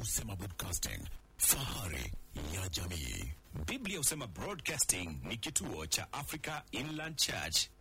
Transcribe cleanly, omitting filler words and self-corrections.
Husema Broadcasting, fahari ya jamii. Biblia Husema Broadcasting ni kituo cha Africa Inland Church.